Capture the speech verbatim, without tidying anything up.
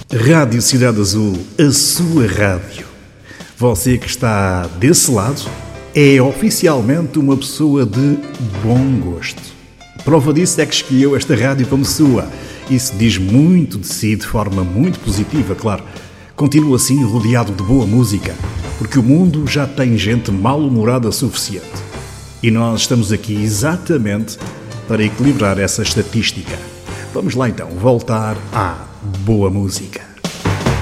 Rádio Cidade Azul, a sua rádio. Você que está desse lado é oficialmente uma pessoa de bom gosto. Prova disso é que escolheu esta rádio como sua. Isso diz muito de si de forma muito positiva, claro. Continua assim rodeado de boa música, porque o mundo já tem gente mal-humorada suficiente. E nós estamos aqui exatamente para equilibrar essa estatística. Vamos lá então voltar à boa música.